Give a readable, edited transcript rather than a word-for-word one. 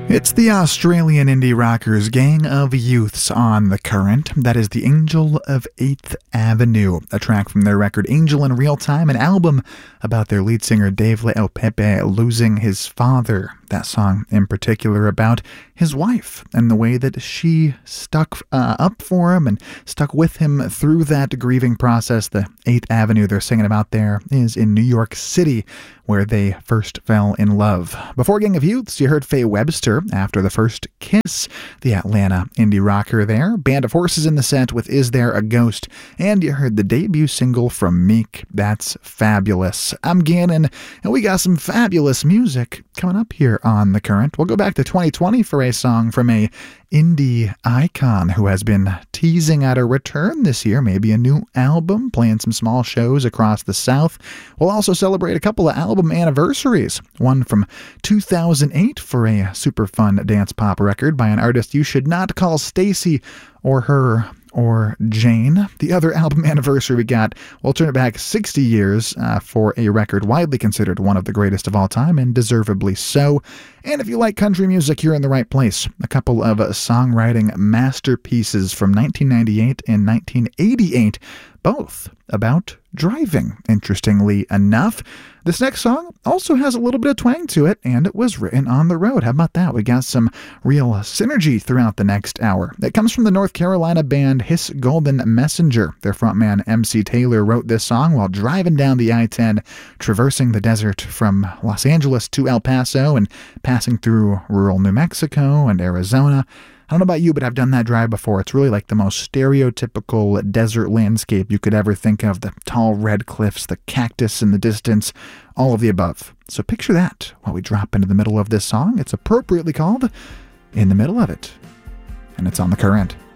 It's the Australian indie rockers Gang of Youths on The Current. That is The Angel of 8th Avenue, a track from their record Angel in Real Time, an album about their lead singer Dave Le'Opepe losing his father. That song in particular about his wife and the way that she stuck up for him and stuck with him through that grieving process. The 8th Avenue they're singing about there is in New York City, where they first fell in love. Before Gang of Youths, you heard Faye Webster after The First Kiss, the Atlanta indie rocker there. Band of Horses in the set with Is There a Ghost? And you heard the debut single from Meek, That's Fabulous. I'm Gannon, and we got some fabulous music coming up here on The Current. We'll go back to 2020 for a song from a indie icon who has been teasing at a return this year, maybe a new album, playing some small shows across the South. We'll also celebrate a couple of album anniversaries, one from 2008 for a super fun dance pop record by an artist you should not call Stacy or her or Jane. The other album anniversary we got, we'll turn it back 60 years for a record widely considered one of the greatest of all time, and deservedly so. And if you like country music, you're in the right place. A couple of songwriting masterpieces from 1998 and 1988, both about driving, interestingly enough. This next song also has a little bit of twang to it, and it was written on the road. How about that? We got some real synergy throughout the next hour. It comes from the North Carolina band Hiss Golden Messenger. Their frontman MC Taylor wrote this song while driving down the I-10, traversing the desert from Los Angeles to El Paso and passing through rural New Mexico and Arizona. I don't know about you, but I've done that drive before. It's really like the most stereotypical desert landscape you could ever think of. The tall red cliffs, the cactus in the distance, all of the above. So picture that while we drop into the middle of this song. It's appropriately called In the Middle of It. And it's on The Current.